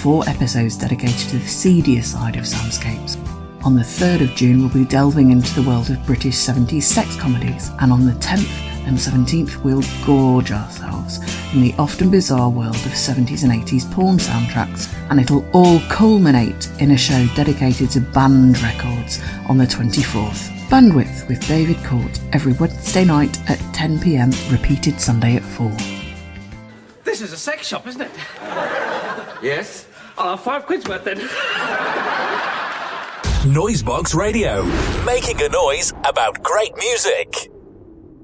4 episodes dedicated to the seedier side of soundscapes. On the 3rd of June, we'll be delving into the world of British 70s sex comedies, and on the 10th and 17th, we'll gorge ourselves in the often bizarre world of 70s and 80s porn soundtracks, and it'll all culminate in a show dedicated to band records on the 24th. Bandwidth with David Court every Wednesday night at 10 p.m, repeated Sunday at 4. This is a sex shop, isn't it? Yes. I'll have £5 worth then. Noisebox Radio, making a noise about great music.